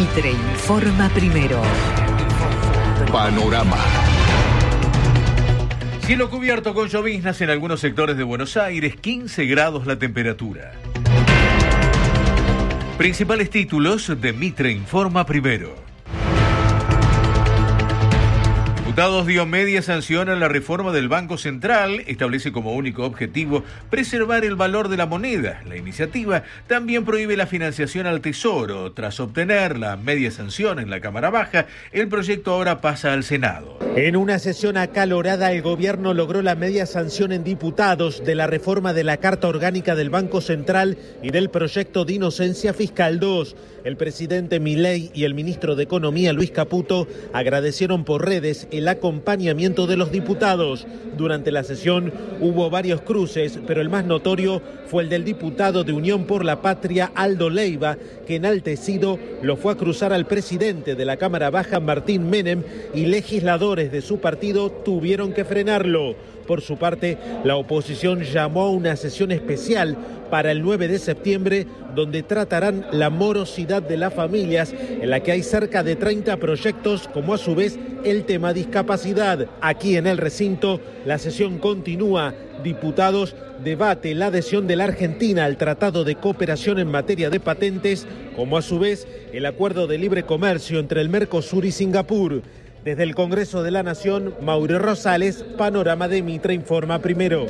Mitre informa primero. Panorama. Cielo cubierto con lloviznas en algunos sectores de Buenos Aires, 15 grados la temperatura. Principales títulos de Mitre informa primero. Diputados dio media sanción a la reforma del Banco Central, establece como único objetivo preservar el valor de la moneda. La iniciativa también prohíbe la financiación al Tesoro. Tras obtener la media sanción en la Cámara Baja, el proyecto ahora pasa al Senado. En una sesión acalorada, el gobierno logró la media sanción en diputados de la reforma de la Carta Orgánica del Banco Central y del proyecto de Inocencia Fiscal 2. El presidente Milei y el ministro de Economía, Luis Caputo, agradecieron por redes el acompañamiento de los diputados. Durante la sesión hubo varios cruces, pero el más notorio fue el del diputado de Unión por la Patria, Aldo Leiva, que enaltecido lo fue a cruzar al presidente de la Cámara Baja, Martín Menem, y legisladores de su partido tuvieron que frenarlo. Por su parte, la oposición llamó a una sesión especial para el 9 de septiembre, donde tratarán la morosidad de las familias, en la que hay cerca de 30 proyectos, como a su vez el tema discapacidad. Aquí en el recinto, la sesión continúa. Diputados debate la adhesión de la Argentina al Tratado de Cooperación en materia de patentes, como a su vez el acuerdo de libre comercio entre el Mercosur y Singapur. Desde el Congreso de la Nación, Mauro Rosales, Panorama de Mitre informa primero.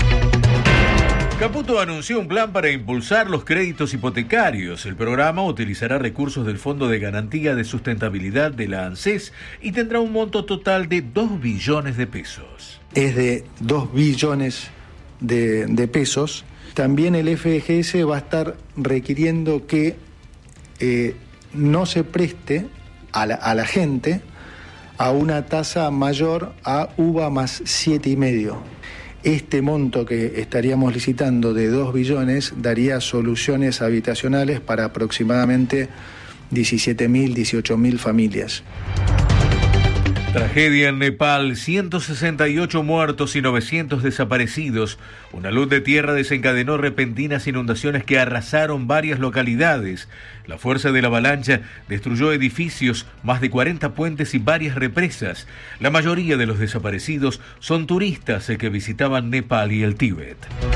Caputo anunció un plan para impulsar los créditos hipotecarios. El programa utilizará recursos del Fondo de Garantía de Sustentabilidad de la ANSES y tendrá un monto total de 2 billones de pesos. Es de 2 billones de pesos. También el FGS va a estar requiriendo que no se preste a la gente a una tasa mayor a UVA más 7,5. Este monto que estaríamos licitando de 2 billones daría soluciones habitacionales para aproximadamente 17.000, 18.000 familias. Tragedia en Nepal, 168 muertos y 900 desaparecidos. Una luz de tierra desencadenó repentinas inundaciones que arrasaron varias localidades. La fuerza de la avalancha destruyó edificios, más de 40 puentes y varias represas. La mayoría de los desaparecidos son turistas que visitaban Nepal y el Tíbet.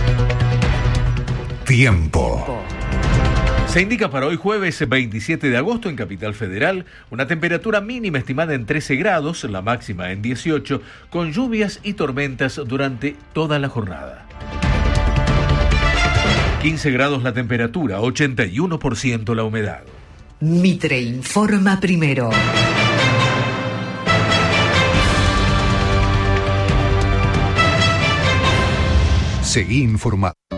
Tiempo. Se indica para hoy jueves 27 de agosto en Capital Federal una temperatura mínima estimada en 13 grados, la máxima en 18, con lluvias y tormentas durante toda la jornada. 15 grados la temperatura, 81% la humedad. Mitre informa primero. Seguí informado.